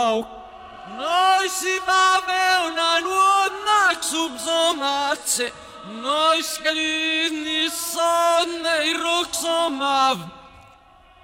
Noi si va una nuova subsomazze, noi scalini sonne i roxomav.